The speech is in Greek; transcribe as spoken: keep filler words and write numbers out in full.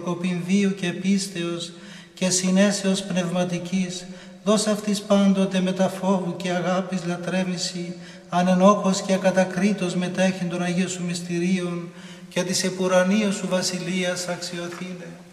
κοπήν βίου και πίστεως και συνέσεως πνευματικής, δώσ' αυτής πάντοτε με τα φόβου και αγάπης λατρεύηση, ανενόχος και ακατακρίτως μετέχει των Αγίων Σου μυστηρίων και της επουρανίας Σου βασιλείας αξιοθήνε.